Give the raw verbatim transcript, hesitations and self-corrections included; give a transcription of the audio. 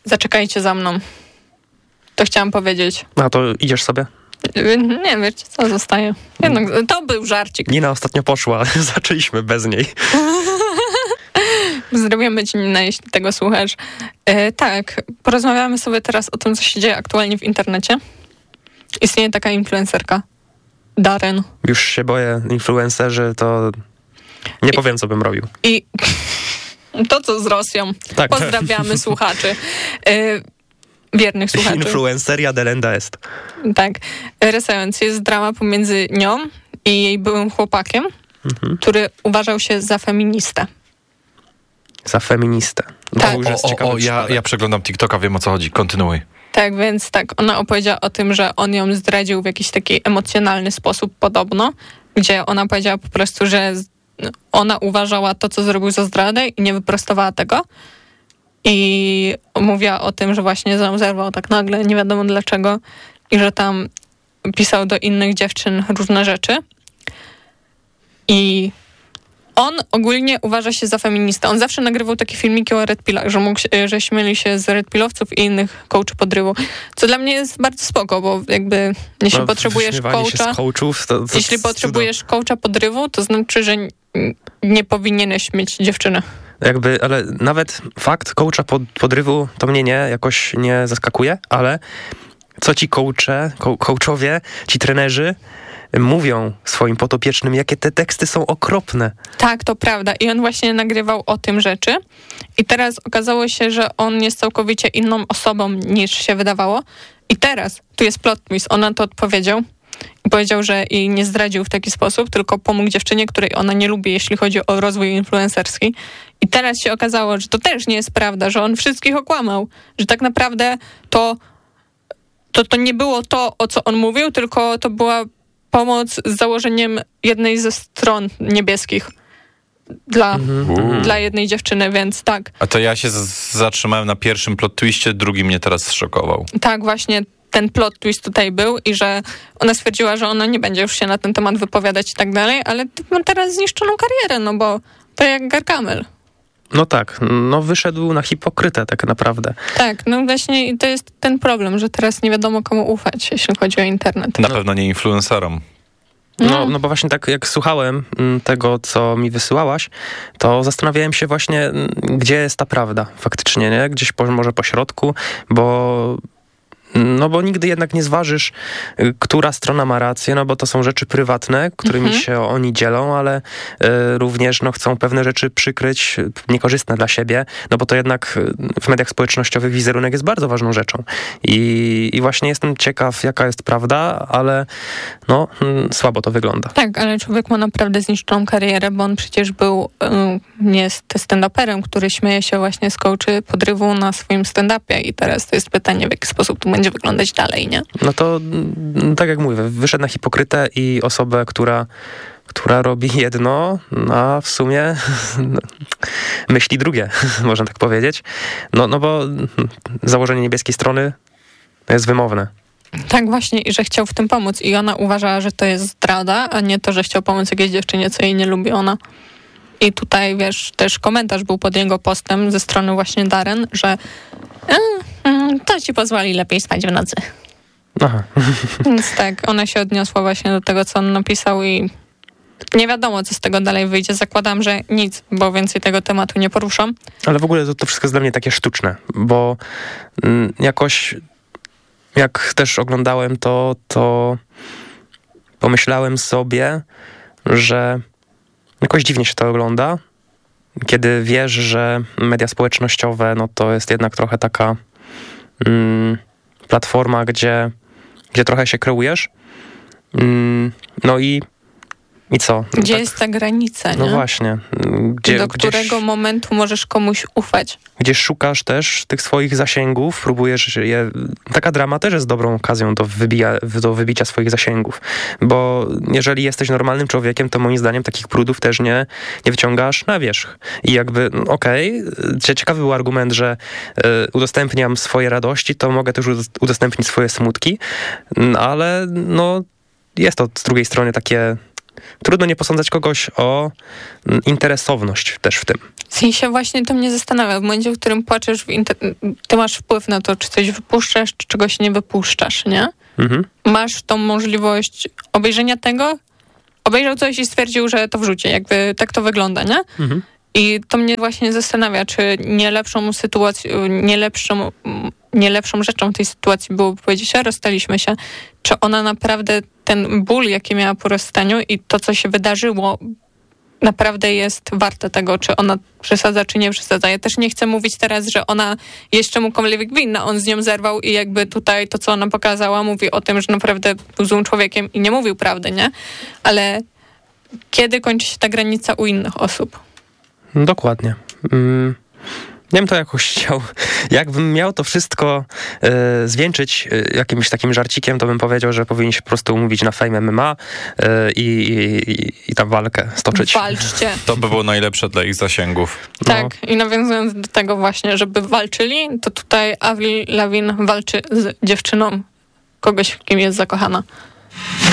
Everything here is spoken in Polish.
zaczekajcie za mną. To chciałam powiedzieć. A to idziesz sobie? Nie, wiecie co, zostaje. Jednak to był żarcik. Nina ostatnio poszła, zaczęliśmy bez niej. Zrobimy ci, Nina, jeśli tego słuchasz. E, tak, porozmawiamy sobie teraz o tym, co się dzieje aktualnie w internecie. Istnieje taka influencerka, Darren. Już się boję, influencerzy, to nie powiem, co bym robił. I to, co z Rosją. Tak. Pozdrawiamy słuchaczy. E, wiernych słuchaczy. Influenceria delenda est. Tak. Rysując, jest drama pomiędzy nią i jej byłym chłopakiem, mhm. który uważał się za feministę. Za feministę. No, tak. O, o, o ja, ja przeglądam TikToka, wiem o co chodzi. Kontynuuj. Tak, więc tak, ona opowiedziała o tym, że on ją zdradził w jakiś taki emocjonalny sposób podobno, gdzie ona powiedziała po prostu, że ona uważała to, co zrobił za zdradę i nie wyprostowała tego. I mówiła o tym, że właśnie z nią zerwał tak nagle, nie wiadomo dlaczego, i że tam pisał do innych dziewczyn różne rzeczy. I on ogólnie uważa się za feministę. On zawsze nagrywał takie filmiki o red pillach, że, mógł, że śmieli się z red pillowców i innych coachy podrywu. Co dla mnie jest bardzo spoko, bo jakby jeśli no, potrzebujesz coacha, coachów, to, to jeśli potrzebujesz coacha podrywu, to znaczy, że nie powinieneś mieć dziewczyny. Jakby, ale nawet fakt coacha pod, podrywu to mnie nie, jakoś nie zaskakuje, ale co ci coache, co, coachowie, ci trenerzy mówią swoim podopiecznym, jakie te teksty są okropne. Tak, to prawda. I on właśnie nagrywał o tym rzeczy. I teraz okazało się, że on jest całkowicie inną osobą niż się wydawało. I teraz, tu jest plot twist, on na to odpowiedział. I powiedział, że jej nie zdradził w taki sposób, tylko pomógł dziewczynie, której ona nie lubi, jeśli chodzi o rozwój influencerski. I teraz się okazało, że to też nie jest prawda, że on wszystkich okłamał. Że tak naprawdę to, to, to nie było to, o co on mówił, tylko to była pomoc z założeniem jednej ze stron niebieskich dla, mhm. dla jednej dziewczyny, więc tak. A to ja się z- zatrzymałem na pierwszym plot twistie, drugi mnie teraz zszokował. Tak, właśnie ten plot twist tutaj był i że ona stwierdziła, że ona nie będzie już się na ten temat wypowiadać i tak dalej, ale ma teraz zniszczoną karierę, no bo to jak Gargamel. No tak, no wyszedł na hipokrytę tak naprawdę. Tak, no właśnie i to jest ten problem, że teraz nie wiadomo komu ufać, jeśli chodzi o internet. Na no. pewno nie influencerom. No, no bo właśnie tak jak słuchałem tego, co mi wysyłałaś, to zastanawiałem się właśnie, gdzie jest ta prawda faktycznie, nie? Gdzieś po, może po środku, bo... No bo nigdy jednak nie zważysz, która strona ma rację, no bo to są rzeczy prywatne, którymi mhm. się oni dzielą, ale y, również no, chcą pewne rzeczy przykryć niekorzystne dla siebie, no bo to jednak w mediach społecznościowych wizerunek jest bardzo ważną rzeczą. I, i właśnie jestem ciekaw, jaka jest prawda, ale no mm, słabo to wygląda. Tak, ale człowiek ma naprawdę zniszczoną karierę, bo on przecież był y, jest stand-uperem, który śmieje się właśnie z coachy podrywu na swoim stand-upie i teraz to jest pytanie, w jaki sposób to będzie wyglądać dalej, nie? No to tak jak mówię, wyszedł na hipokrytę i osobę, która, która robi jedno, a w sumie myśli drugie, można tak powiedzieć. No, no bo założenie niebieskiej strony jest wymowne. Tak właśnie i że chciał w tym pomóc i ona uważała, że to jest zdrada, a nie to, że chciał pomóc jakiejś dziewczynie, co jej nie lubi ona. I tutaj, wiesz, też komentarz był pod jego postem ze strony właśnie Darren, że to ci pozwoli lepiej spać w nocy. Aha. Więc tak, ona się odniosła właśnie do tego, co on napisał i nie wiadomo, co z tego dalej wyjdzie. Zakładam, że nic, bo więcej tego tematu nie poruszam. Ale w ogóle to, to wszystko jest dla mnie takie sztuczne, bo mm, jakoś jak też oglądałem to, to pomyślałem sobie, że jakoś dziwnie się to ogląda, kiedy wiesz, że media społecznościowe, no to jest jednak trochę taka mm, platforma, gdzie, gdzie trochę się kreujesz. Mm, no i I co? Gdzie tak, jest ta granica, nie? No właśnie. Gdzie, do którego gdzieś, momentu możesz komuś ufać. Gdzie szukasz też tych swoich zasięgów, próbujesz je... Taka drama też jest dobrą okazją do, wybija, do wybicia swoich zasięgów. Bo jeżeli jesteś normalnym człowiekiem, to moim zdaniem takich brudów też nie, nie wyciągasz na wierzch. I jakby, okej, okay, ciekawy był argument, że y, udostępniam swoje radości, to mogę też udostępnić swoje smutki, ale no jest to z drugiej strony takie trudno nie posądzać kogoś o interesowność też w tym. W sensie właśnie to mnie zastanawia. W momencie, w którym płaczesz, w inter- ty masz wpływ na to, czy coś wypuszczasz, czy czegoś nie wypuszczasz, nie? Mhm. Masz tą możliwość obejrzenia tego, obejrzał coś i stwierdził, że to wrzuci. Jakby tak to wygląda, nie? Mhm. I to mnie właśnie zastanawia, czy nie lepszą sytuacją, nie lepszą, nie lepszą rzeczą w tej sytuacji byłoby powiedzieć, że rozstaliśmy się, czy ona naprawdę, ten ból, jaki miała po rozstaniu i to, co się wydarzyło, naprawdę jest warte tego, czy ona przesadza, czy nie przesadza. Ja też nie chcę mówić teraz, że ona jest czemukolwiek winna. On z nią zerwał i jakby tutaj to, co ona pokazała, mówi o tym, że naprawdę był złym człowiekiem i nie mówił prawdy, nie? Ale kiedy kończy się ta granica u innych osób? Dokładnie. Mm. Ja bym to jakoś chciał, jakbym miał to wszystko e, zwieńczyć e, jakimś takim żarcikiem, to bym powiedział, że powinni się po prostu umówić na Fame M M A e, i, i, i tam walkę stoczyć. Walczcie. To by było najlepsze dla ich zasięgów. Tak, No. i nawiązując do tego właśnie, żeby walczyli, to tutaj Avril Lavigne walczy z dziewczyną, kogoś, w kim jest zakochana.